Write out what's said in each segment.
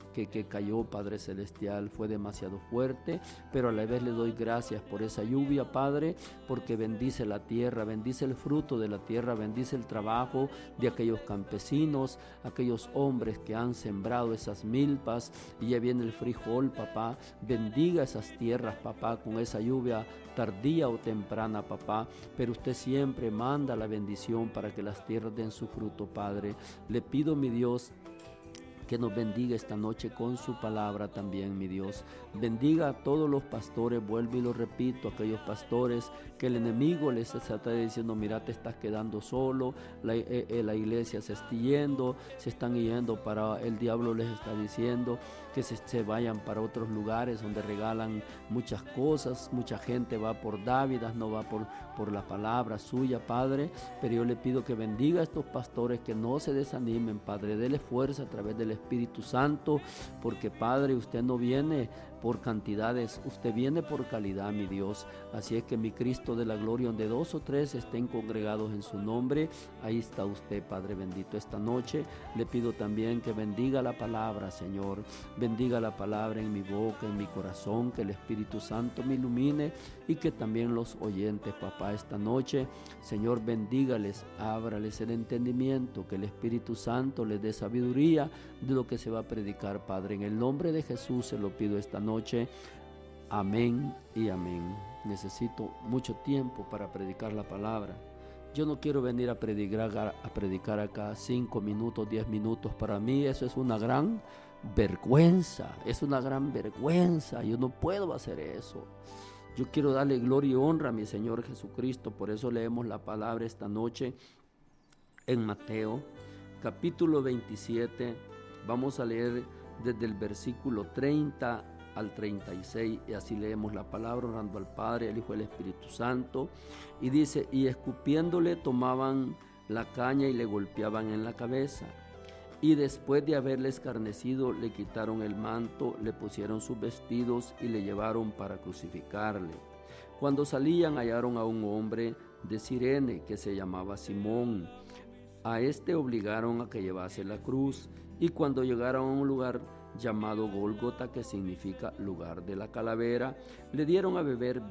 que cayó, Padre Celestial, fue demasiado fuerte, pero a la vez le doy gracias por esa lluvia, Padre, porque bendice la tierra, bendice el fruto de la tierra, bendice el trabajo de aquellos campesinos, aquellos hombres que han sembrado esas milpas, y ya viene el frijol, papá. Bendiga esas tierras, papá, con esa lluvia tardía o temprana, papá, pero usted siempre manda la bendición para que las tierras den su fruto, Padre. Le pido, mi Dios, que nos bendiga esta noche con su palabra también, mi Dios. Bendiga a todos los pastores, vuelvo y lo repito, aquellos pastores que el enemigo les está diciendo, mira, te estás quedando solo, la iglesia se está yendo, se están yendo para, el diablo les está diciendo que se vayan para otros lugares donde regalan muchas cosas, mucha gente va por dávidas, no va por la palabra suya, Padre, pero yo le pido que bendiga a estos pastores, que no se desanimen, Padre, dele fuerza a través del Espíritu Santo, porque, Padre, usted no viene por cantidades, usted viene por calidad, mi Dios. Así es que, mi Cristo de la gloria, donde 2 o 3 estén congregados en su nombre, ahí está usted, Padre bendito. Esta noche le pido también que bendiga la palabra, Señor, bendiga la palabra en mi boca, en mi corazón, que el Espíritu Santo me ilumine, y que también los oyentes, papá, esta noche, Señor, bendígales, ábrales el entendimiento, que el Espíritu Santo les dé sabiduría de lo que se va a predicar, Padre. En el nombre de Jesús se lo pido esta noche. Amén y amén. Necesito mucho tiempo para predicar la palabra. Yo no quiero venir a predicar acá 5 minutos, 10 minutos. Para mí eso es una gran vergüenza. Es una gran vergüenza. Yo no puedo hacer eso. Yo quiero darle gloria y honra a mi Señor Jesucristo. Por eso leemos la palabra esta noche en Mateo, capítulo 27. Vamos a leer desde el versículo 30 al 36, y así leemos la palabra, orando al Padre, al Hijo y al Espíritu Santo. Y dice, y escupiéndole tomaban la caña y le golpeaban en la cabeza. Y después de haberle escarnecido, le quitaron el manto, le pusieron sus vestidos y le llevaron para crucificarle. Cuando salían, hallaron a un hombre de Cirene que se llamaba Simón. A este obligaron a que llevase la cruz, y cuando llegaron a un lugar llamado Gólgota, que significa lugar de la calavera, le dieron a beber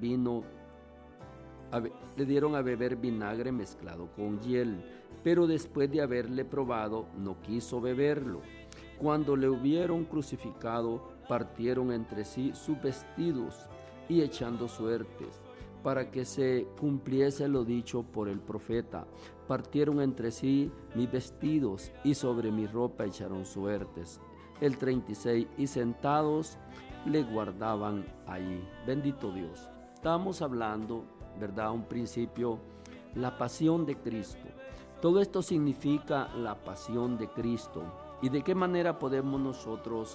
vinagre mezclado con hiel, pero después de haberle probado, no quiso beberlo. Cuando le hubieron crucificado, partieron entre sí sus vestidos, y echando suertes, para que se cumpliese lo dicho por el profeta, partieron entre sí mis vestidos, y sobre mi ropa echaron suertes. El 36, y sentados le guardaban allí. Bendito Dios. Estábamos hablando, ¿verdad? Un principio, la pasión de Cristo. Todo esto significa la pasión de Cristo. ¿Y de qué manera podemos nosotros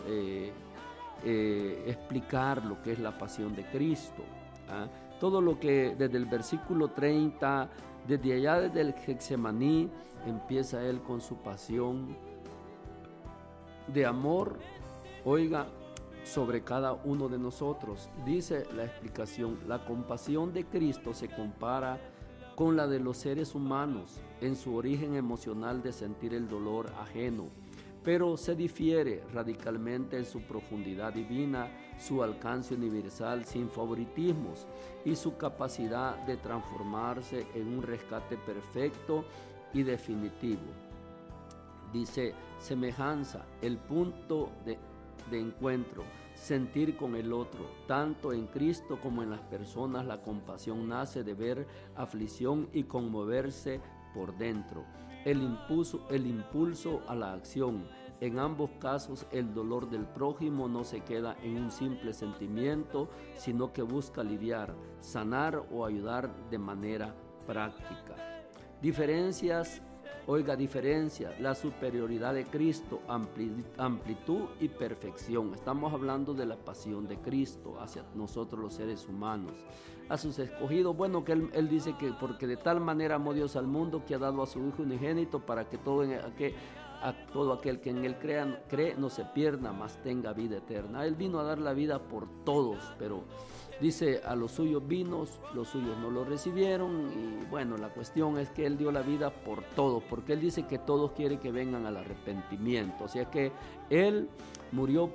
explicar lo que es la pasión de Cristo? Todo lo que desde el versículo 30, desde allá desde el Getsemaní, empieza él con su pasión de amor, oiga, sobre cada uno de nosotros. Dice la explicación, la compasión de Cristo se compara con la de los seres humanos en su origen emocional de sentir el dolor ajeno, pero se difiere radicalmente en su profundidad divina, su alcance universal sin favoritismos y su capacidad de transformarse en un rescate perfecto y definitivo. Dice, semejanza, el punto de encuentro, sentir con el otro. Tanto en Cristo como en las personas, la compasión nace de ver aflicción y conmoverse por dentro. El impulso a la acción. En ambos casos, el dolor del prójimo no se queda en un simple sentimiento, sino que busca aliviar, sanar o ayudar de manera práctica. Diferencia, la superioridad de Cristo, amplitud y perfección. Estamos hablando de la pasión de Cristo hacia nosotros los seres humanos, a sus escogidos. Bueno, que él dice que porque de tal manera amó Dios al mundo que ha dado a su Hijo unigénito para que todo aquel que en él cree no se pierda, mas tenga vida eterna. Él vino a dar la vida por todos, pero dice, a los suyos vino, los suyos no lo recibieron. Y bueno, la cuestión es que él dio la vida por todos, porque él dice que todos quieren que vengan al arrepentimiento. O sea que él murió